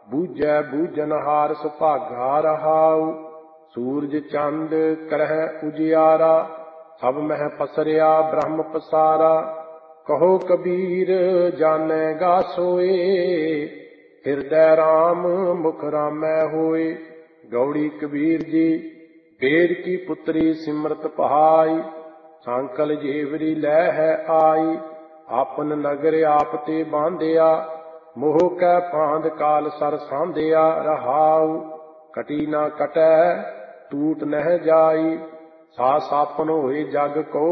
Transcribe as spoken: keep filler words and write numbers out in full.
ਬੂਝੈ ਬੂਝਨਹਾਰ ਸੁਭਾਗਾ ਰਹਾਉ। ਸੂਰਜ ਚੰਦ ਕਰਹਿ ਉਜਿਆਰਾ, ਸਭ ਮਹਿ ਪਸਰਿਆ ਬ੍ਰਹਮ ਪਸਾਰਾ। ਕਹੋ ਕਬੀਰ ਜਾਣੇਗਾ ਸੋਏ, ਹਿਰਦੈ ਰਾਮ ਮੁਖ ਰਾਮੈ ਹੋਏ। ਗੌੜੀ ਕਬੀਰ ਜੀ ਬੇਦ ਕੀ ਪੁੱਤਰੀ ਸਿਮਰਤ ਪਹਾਈ, ਸੰਕਲ ਜੇਵਰੀ ਲੈ ਹੈ ਆਈ। ਆਪਨ ਨਗਰ ਆਪ ਤੇ ਬਾਂਧਿਆ, ਮੋਹ ਕੈ ਫਾਂਦ ਕਾਲ ਸਰ ਸਾਂਧਿਆ ਰਹਾਉ। ਕਟੀ ਨਾ ਕਟੈ ਟੂਟ ਨਹਿ ਜਾਈ, ਸਾ ਸਾਪਨ ਹੋਏ ਜਗ ਕੋ